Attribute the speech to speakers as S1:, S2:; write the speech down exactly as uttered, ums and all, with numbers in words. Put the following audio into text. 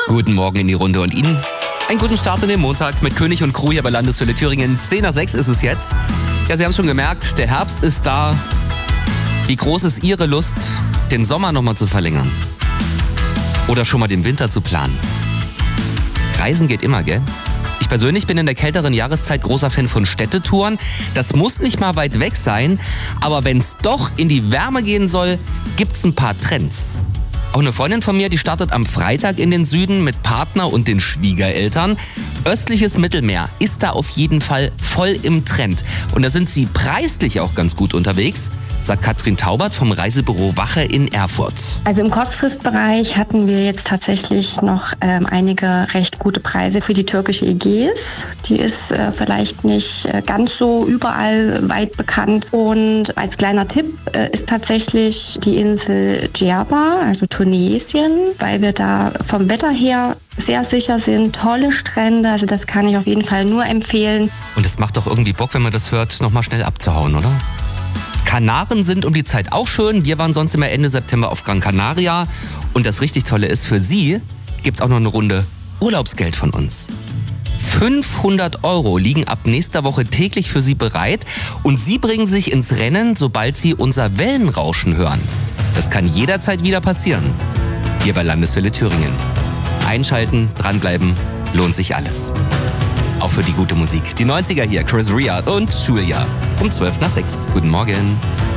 S1: Guten Morgen in die Runde und Ihnen einen guten Start in den Montag mit König und Crew hier bei Landeswelle Thüringen. zehn nach sechs ist es jetzt. Ja, Sie haben es schon gemerkt, der Herbst ist da. Wie groß ist Ihre Lust, den Sommer nochmal zu verlängern? Oder schon mal den Winter zu planen? Reisen geht immer, gell? Ich persönlich bin in der kälteren Jahreszeit großer Fan von Städtetouren. Das muss nicht mal weit weg sein, aber wenn es doch in die Wärme gehen soll, gibt's ein paar Trends. Auch eine Freundin von mir, die startet am Freitag in den Süden mit Partner und den Schwiegereltern. Östliches Mittelmeer ist da auf jeden Fall voll im Trend. Und da sind sie preislich auch ganz gut unterwegs, sagt Katrin Taubert vom Reisebüro Wache in Erfurt.
S2: Also im Kurzfristbereich hatten wir jetzt tatsächlich noch ähm, einige recht gute Preise für die türkische Ägäis. Die ist äh, vielleicht nicht äh, ganz so überall weit bekannt. Und als kleiner Tipp äh, ist tatsächlich die Insel Djerba, also Tunesien, weil wir da vom Wetter her sehr sicher sind, tolle Strände, also das kann ich auf jeden Fall nur empfehlen.
S1: Und es macht doch irgendwie Bock, wenn man das hört, nochmal schnell abzuhauen, oder? Kanaren sind um die Zeit auch schön. Wir waren sonst immer Ende September auf Gran Canaria. Und das richtig Tolle ist, für Sie gibt es auch noch eine Runde Urlaubsgeld von uns. fünfhundert Euro liegen ab nächster Woche täglich für Sie bereit. Und Sie bringen sich ins Rennen, sobald Sie unser Wellenrauschen hören. Das kann jederzeit wieder passieren. Hier bei Landeswelle Thüringen. Einschalten, dranbleiben, lohnt sich alles. Auch für die gute Musik. Die neunziger hier, Chris Rea und Julia. Um zwölf nach sechs. Guten Morgen.